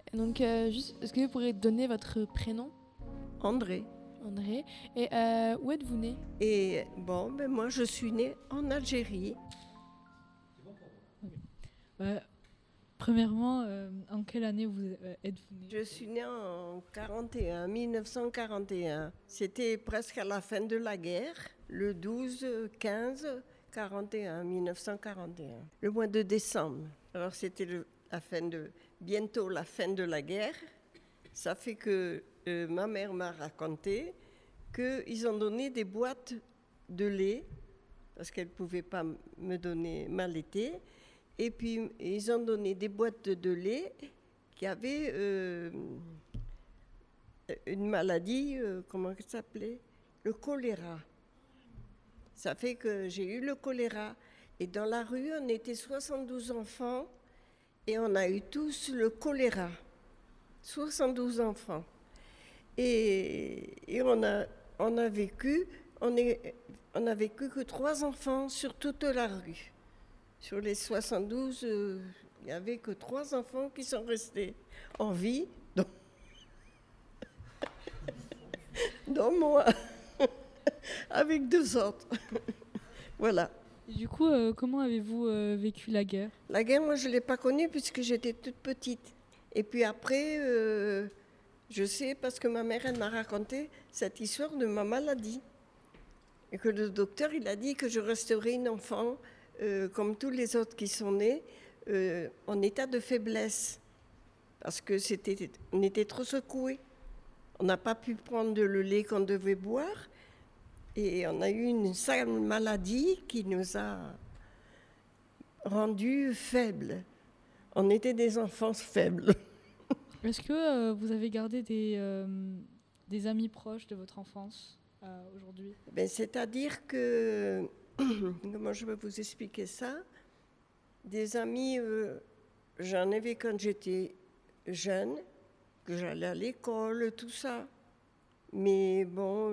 Donc, juste, est-ce que vous pourriez donner votre prénom? André. André. Et où êtes-vous né? Et bon, moi je suis née en Algérie. Bah, premièrement, en quelle année êtes-vous né? Je suis née en 41, 1941. C'était presque à la fin de la guerre, le 12-15-41, 1941. Le mois de décembre. Alors c'était bientôt la fin de la guerre. Ça fait que ma mère m'a raconté qu'ils ont donné des boîtes de lait, parce qu'elle ne pouvait pas m'allaiter. Et puis, ils ont donné des boîtes de lait qui avaient une maladie, comment ça s'appelait? Le choléra. Ça fait que j'ai eu le choléra. Et dans la rue, on était 72 enfants et on a eu tous le choléra. 72 enfants. Et on a vécu que 3 enfants sur toute la rue. Sur les 72, il n'y avait que 3 enfants qui sont restés en vie, dont moi, avec 2 autres. Voilà. Et du coup, comment avez-vous vécu la guerre? La guerre, moi, je ne l'ai pas connue puisque j'étais toute petite. Et puis après, je sais parce que ma mère, elle m'a raconté cette histoire de ma maladie. Et que le docteur, il a dit que je resterai une enfant comme tous les autres qui sont nés, en état de faiblesse. Parce que on était trop secoués. On n'a pas pu prendre le lait qu'on devait boire. Et on a eu une sale maladie qui nous a rendus faibles. On était des enfants faibles. Est-ce que vous avez gardé des amis proches de votre enfance aujourd'hui? C'est-à-dire que, comment je vais vous expliquer ça? Des amis, j'en avais quand j'étais jeune, que j'allais à l'école, tout ça. Mais bon,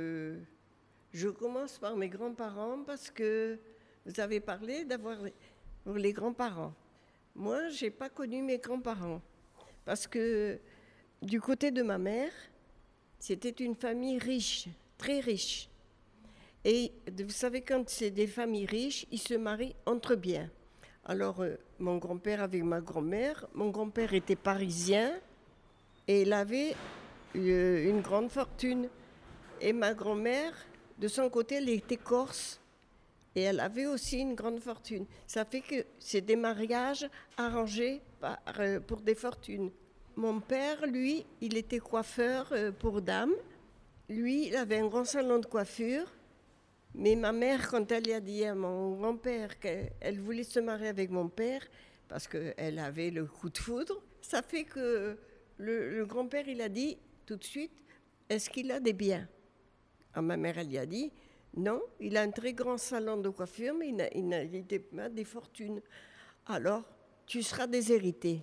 je commence par mes grands-parents parce que vous avez parlé d'avoir les grands-parents. Moi, je n'ai pas connu mes grands-parents parce que du côté de ma mère, c'était une famille riche, très riche. Et vous savez, quand c'est des familles riches, ils se marient entre biens. Alors, mon grand-père avec ma grand-mère, mon grand-père était parisien et il avait une grande fortune. Et ma grand-mère, de son côté, elle était corse et elle avait aussi une grande fortune. Ça fait que c'est des mariages arrangés pour des fortunes. Mon père, lui, il était coiffeur pour dames. Lui, il avait un grand salon de coiffure. Mais ma mère, quand elle a dit à mon grand-père qu'elle voulait se marier avec mon père, parce qu'elle avait le coup de foudre, ça fait que le grand-père, il a dit tout de suite, est-ce qu'il a des biens? Ma mère, elle lui a dit, non, il a un très grand salon de coiffure, mais il n'a pas des fortunes. Alors, tu seras déshéritée.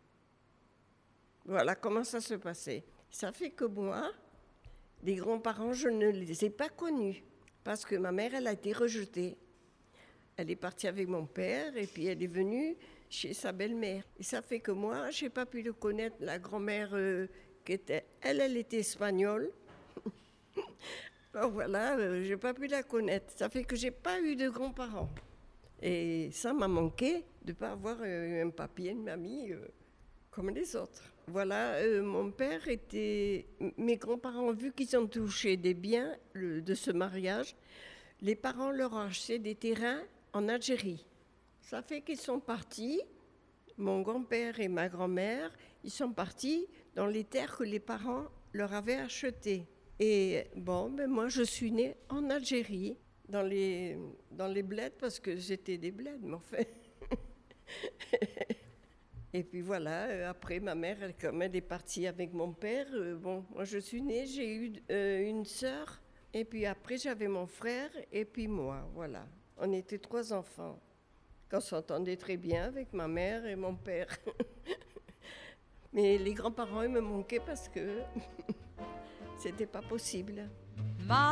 Voilà comment ça se passait. Ça fait que moi, les grands-parents, je ne les ai pas connus. Parce que ma mère, elle a été rejetée. Elle est partie avec mon père et puis elle est venue chez sa belle-mère. Et ça fait que moi, je n'ai pas pu le connaître. La grand-mère, elle était espagnole. Alors voilà, je n'ai pas pu la connaître. Ça fait que je n'ai pas eu de grands-parents. Et ça m'a manqué de ne pas avoir un papier, une mamie comme les autres. Voilà, mon père était... Mes grands-parents, vu qu'ils ont touché des biens de ce mariage, les parents leur ont acheté des terrains en Algérie. Ça fait qu'ils sont partis, mon grand-père et ma grand-mère, ils sont partis dans les terres que les parents leur avaient achetées. Et bon, moi je suis née en Algérie, dans les bleds, parce que c'était des bleds, mais enfin... Et puis voilà, après ma mère, comme elle est partie avec mon père, moi je suis née, j'ai eu une sœur, et puis après j'avais mon frère, et puis moi, voilà. On était 3 enfants, qu'on s'entendait très bien avec ma mère et mon père. Mais les grands-parents, ils me manquaient parce que c'était pas possible.